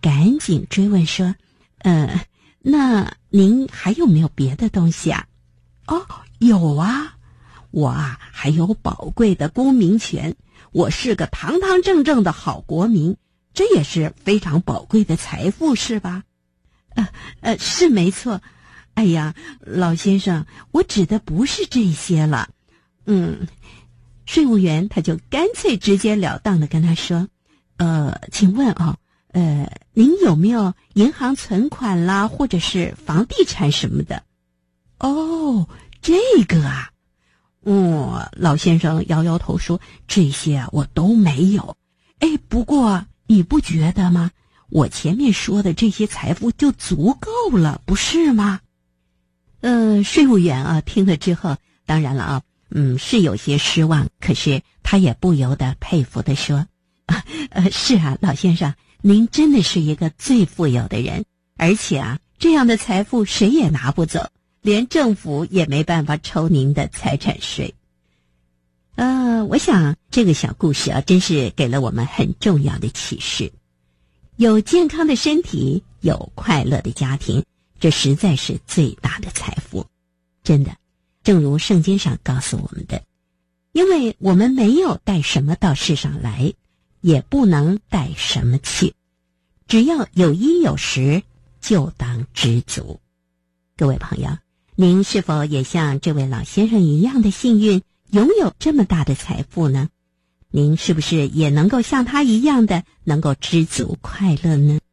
赶紧追问说，那您还有没有别的东西啊？哦，有啊，我啊还有宝贵的公民权，我是个堂堂正正的好国民，这也是非常宝贵的财富，是吧？是没错。哎呀，老先生，我指的不是这些了。税务员他就干脆直截了当的跟他说，请问您有没有银行存款啦，或者是房地产什么的？哦，这个啊，老先生摇摇头说，这些啊我都没有。不过你不觉得吗？我前面说的这些财富就足够了，不是吗？税务员啊听了之后，当然了啊，是有些失望，可是他也不由得佩服地说，是啊，老先生，您真的是一个最富有的人，而且啊，这样的财富谁也拿不走，连政府也没办法抽您的财产税。我想这个小故事啊，真是给了我们很重要的启示。有健康的身体，有快乐的家庭，这实在是最大的财富。真的，正如圣经上告诉我们的，因为我们没有带什么到世上来，也不能带什么去，只要有衣有食，就当知足。各位朋友，您是否也像这位老先生一样的幸运，拥有这么大的财富呢？您是不是也能够像他一样的能够知足快乐呢？